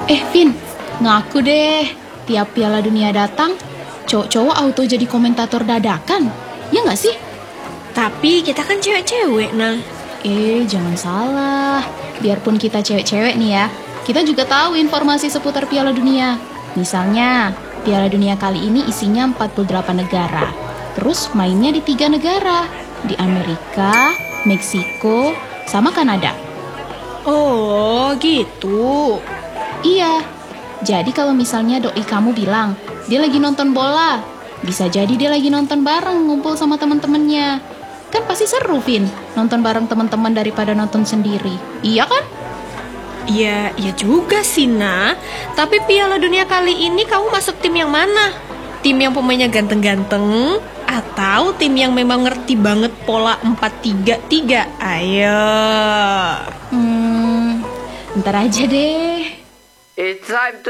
Vin, ngaku deh, tiap Piala Dunia datang, cowok-cowok auto jadi komentator dadakan. Ya nggak sih? Tapi kita kan cewek-cewek, nah. Jangan salah. Biarpun kita cewek-cewek nih ya, kita juga tahu informasi seputar Piala Dunia. Misalnya, Piala Dunia kali ini isinya 48 negara. Terus mainnya di 3 negara, di Amerika, Meksiko, sama Kanada. Oh, gitu. Iya, jadi kalau misalnya doi kamu bilang, dia lagi nonton bola, bisa jadi dia lagi nonton bareng ngumpul sama teman-temannya. Kan pasti seru, Vin, nonton bareng teman-teman daripada nonton sendiri. Iya kan? Iya juga sih, nah. Tapi Piala Dunia kali ini kamu masuk tim yang mana? Tim yang pemainnya ganteng-ganteng? Atau tim yang memang ngerti banget pola 4-3-3? Ayo. Ntar aja deh. It's time to